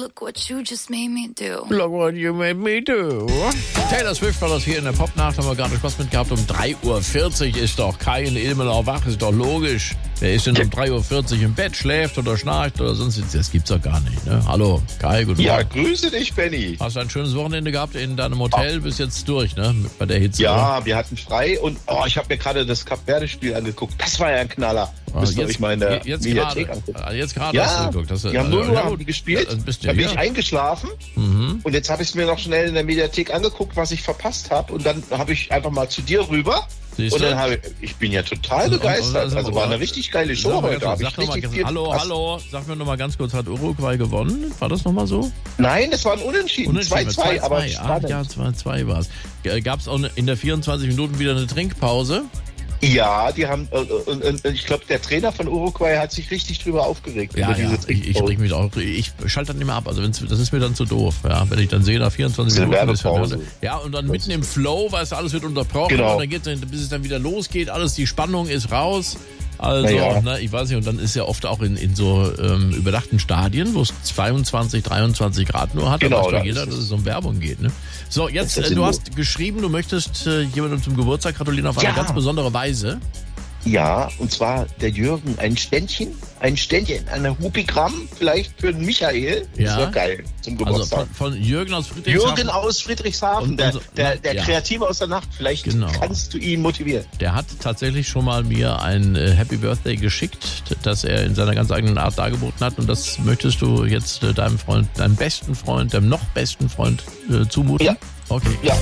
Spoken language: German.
Look what you just made me do. Look what you made me do. Taylor Swift war das hier in der Popnacht, haben wir gerade Spaß mit gehabt. Um 3.40 Uhr ist doch Kai in Ilmenau wach, ist doch logisch. Wer ist denn um 3.40 Uhr im Bett, schläft oder schnarcht oder sonst? Das gibt's doch gar nicht, ne? Hallo, Kai, guten Morgen. Ja, grüße dich, Benny. Hast du ein schönes Wochenende gehabt in deinem Hotel? Bist jetzt durch, ne? Bei der Hitze. Ja, wir hatten frei und ich habe mir gerade das Kap-Verde-Spiel angeguckt. Das war ja ein Knaller. Müsst ihr euch mal in der Mediathek angucken. Jetzt gerade Ja, hast du geguckt. die haben 0 Uhr haben die gespielt. Da bin ich eingeschlafen und jetzt habe ich es mir noch schnell in der Mediathek angeguckt, was ich verpasst habe und dann habe ich einfach mal zu dir rüber. Siehst und du? dann ich bin ja total begeistert. Also war eine richtig geile Show heute. Hallo, sag mir noch mal ganz kurz, hat Uruguay gewonnen? War das noch mal so? Nein, das war ein Unentschieden. 2-2, aber spannend. Ja, 2-2 war es. Gab es auch in der 24 Minuten wieder eine Trinkpause? Ja, die haben, und ich glaube, der Trainer von Uruguay hat sich richtig drüber aufgeregt. Ja, ich reg mich auch, ich schalte dann immer ab, also das ist mir dann zu doof, ja, wenn ich dann sehe, nach 24 Minuten ist ja, und dann mitten im Flow, weißt du, alles wird unterbrochen, genau. Und dann geht's, bis es dann wieder losgeht, alles, die Spannung ist raus. Also, ich weiß nicht, und dann ist ja oft auch in so überdachten Stadien, wo es 22, 23 Grad nur hat, genau, da weiß jeder, dass es um Werbung geht. Ne? So, jetzt, du hast geschrieben, du möchtest jemandem zum Geburtstag gratulieren auf eine ganz besondere Weise. Ja, und zwar der Jürgen, ein Ständchen, eine Hupigramm, vielleicht für den Michael. Das wäre geil zum Geburtstag. Also von Jürgen aus Friedrichshafen. Jürgen aus Friedrichshafen, der Kreative aus der Nacht. Vielleicht kannst du ihn motivieren. Der hat tatsächlich schon mal mir ein Happy Birthday geschickt, das er in seiner ganz eigenen Art dargeboten hat. Und das möchtest du jetzt deinem Freund, deinem besten Freund, deinem noch besten Freund zumuten? Ja. Okay. Ja.